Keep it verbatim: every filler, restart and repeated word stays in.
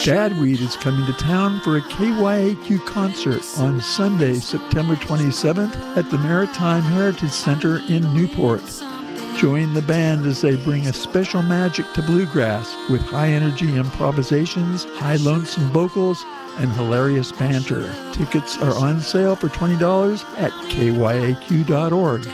Bad Weed is coming to town for a K Y A Q concert on Sunday, September twenty-seventh at the Maritime Heritage Center in Newport. Join the band as they bring a special magic to bluegrass with high-energy improvisations, high lonesome vocals, and hilarious banter. Tickets are on sale for twenty dollars at K Y A Q dot org.